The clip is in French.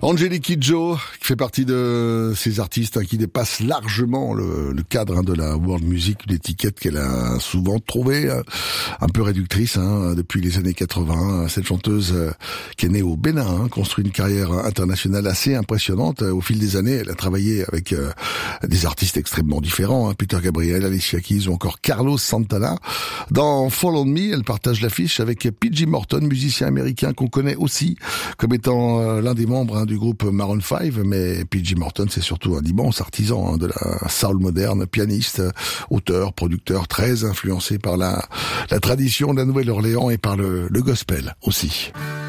Angélique Kidjo, qui fait partie de ces artistes qui dépassent largement le cadre de la world music, une étiquette qu'elle a souvent trouvée un peu réductrice depuis les années 80. Cette chanteuse qui est née au Bénin construit une carrière internationale assez impressionnante. Au fil des années, elle a travaillé avec des artistes extrêmement différents, Peter Gabriel, Alicia Keys ou encore Carlos Santana. Dans Fall on Me, elle partage l'affiche avec P.J. Morton, musicien américain qu'on connaît aussi comme étant l'un des membres du groupe Maroon 5, mais P.J. Morton, c'est surtout un immense artisan de la soul moderne, pianiste, auteur, producteur, très influencé par la tradition de la Nouvelle-Orléans et par le gospel aussi.